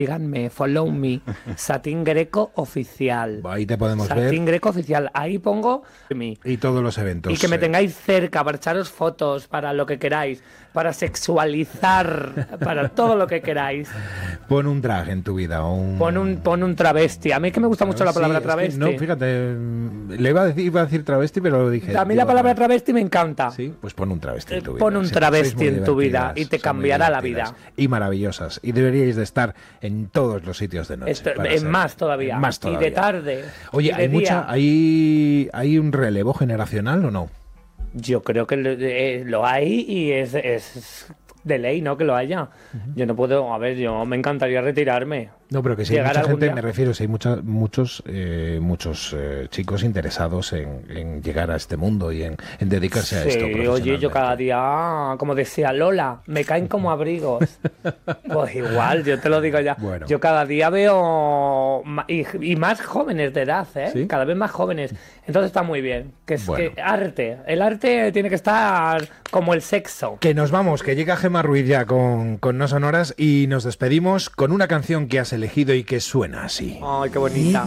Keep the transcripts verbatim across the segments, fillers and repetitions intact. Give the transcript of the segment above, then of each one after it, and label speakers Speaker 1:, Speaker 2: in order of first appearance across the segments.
Speaker 1: Síganme, follow me, Satín Greco Oficial.
Speaker 2: Ahí te podemos
Speaker 1: Satín
Speaker 2: ver.
Speaker 1: Satín Greco Oficial, ahí pongo mi.
Speaker 2: Y todos los eventos.
Speaker 1: Y que me
Speaker 2: eh.
Speaker 1: tengáis cerca para echaros fotos, para lo que queráis, para sexualizar, para todo lo que queráis.
Speaker 2: Pon un drag en tu vida. O un...
Speaker 1: Pon un, pon un travesti. A mí es que me gusta mucho la palabra
Speaker 2: sí,
Speaker 1: travesti.
Speaker 2: Es que no, fíjate, le iba a decir, iba a decir travesti, pero lo dije.
Speaker 1: A mí la palabra travesti me encanta.
Speaker 2: Sí, pues pon un travesti en tu vida.
Speaker 1: Pon un
Speaker 2: Sí,
Speaker 1: travesti en tu vida y te cambiará la vida.
Speaker 2: Y maravillosas. Y deberíais de estar en todos los sitios de noche.
Speaker 1: Esto, en más todavía.
Speaker 2: En más todavía.
Speaker 1: Y de tarde.
Speaker 2: Oye,
Speaker 1: de
Speaker 2: ¿hay
Speaker 1: día.
Speaker 2: mucha, hay, hay un relevo generacional o no?
Speaker 1: Yo creo que lo, eh, lo hay y es, es de ley, ¿no? Que lo haya. Uh-huh. Yo no puedo, a ver, yo me encantaría retirarme.
Speaker 2: No, pero que si hay mucha gente, día. me refiero, si hay mucha, muchos eh, muchos eh, chicos interesados en, en llegar a este mundo y en, en dedicarse
Speaker 1: sí,
Speaker 2: a esto.
Speaker 1: Sí, oye, yo cada día, como decía Lola, me caen como abrigos. Pues igual, yo te lo digo ya. Bueno. Yo cada día veo, y, y más jóvenes de edad, ¿eh? ¿Sí? Cada vez más jóvenes. Entonces está muy bien. Que es bueno. que arte. El arte tiene que estar como el sexo.
Speaker 2: Que nos vamos, que llega Gemma Ruiz ya con, con No Sonoras y nos despedimos con una canción que has elegido y que suena así.
Speaker 1: Ay, qué bonita.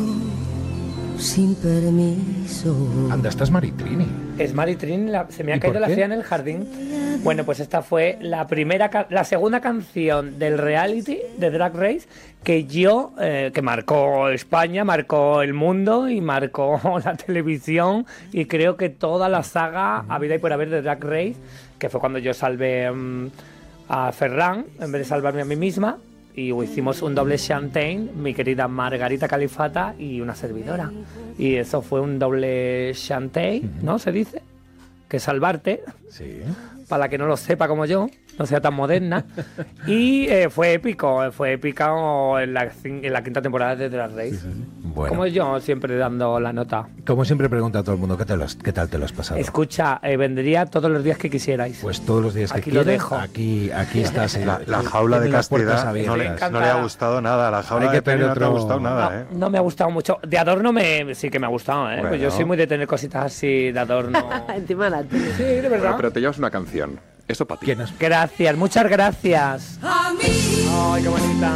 Speaker 3: Sin permiso.
Speaker 2: Anda, esta es Maritrini.
Speaker 1: Es Maritrini, la, se me ha caído la fea en el jardín. Bueno, pues esta fue la primera, la segunda canción del reality de Drag Race que yo, eh, que marcó España, marcó el mundo y marcó la televisión y creo que toda la saga a vida y por haber de Drag Race, que fue cuando yo salvé um, a Ferran en vez de salvarme a mí misma. Y hicimos un doble champagne, mi querida Margarita Califata y una servidora. Y eso fue un doble champagne, ¿no? Se dice. Que salvarte.
Speaker 2: Sí.
Speaker 1: Para la que no lo sepa como yo, no sea tan moderna. Y eh, fue épico, fue épico en la, en la quinta temporada de Drag Race. Sí, sí. Bueno. Como yo, siempre dando la nota.
Speaker 2: Como siempre pregunta a todo el mundo, ¿qué, te lo has, qué tal te lo has pasado?
Speaker 1: Escucha, eh, vendría todos los días que quisierais.
Speaker 2: Pues todos los días que
Speaker 1: aquí
Speaker 2: quieras.
Speaker 1: Lo dejo.
Speaker 2: Aquí, aquí estás.
Speaker 4: La, la jaula de castidad no le, no le ha gustado nada. La jaula de castidad no te ha gustado nada,
Speaker 1: no,
Speaker 4: ¿eh?
Speaker 1: No me ha gustado mucho. De adorno me, sí que me ha gustado, ¿eh? Bueno. Pues yo soy muy de tener cositas así de adorno.
Speaker 3: Encima la tele.
Speaker 1: Sí, de verdad.
Speaker 5: Bueno, pero te llevas una canción. Eso para ti.
Speaker 1: Gracias, muchas gracias.
Speaker 3: A mí.
Speaker 1: Ay, qué bonita.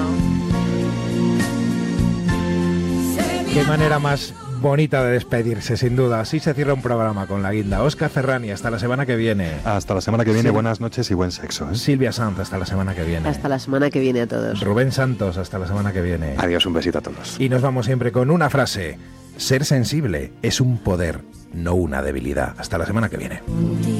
Speaker 2: Qué manera más bonita de despedirse, sin duda. Así se cierra un programa con la guinda. Óscar Ferrani, hasta la semana que viene.
Speaker 4: Hasta la semana que viene, sí. Buenas noches y buen sexo, ¿eh?
Speaker 2: Silvia Sanz, hasta la semana que viene.
Speaker 3: Hasta la semana que viene a todos.
Speaker 2: Rubén Santos, hasta la semana que viene.
Speaker 5: Adiós, un besito a todos.
Speaker 2: Y nos vamos siempre con una frase. Ser sensible es un poder, no una debilidad. Hasta la semana que viene.